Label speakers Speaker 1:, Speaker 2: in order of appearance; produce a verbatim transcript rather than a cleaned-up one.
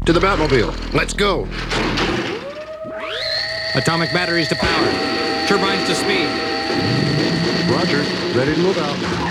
Speaker 1: To the Batmobile. Let's go.
Speaker 2: Atomic batteries to power. Turbines to speed.
Speaker 1: Roger. Ready to move out.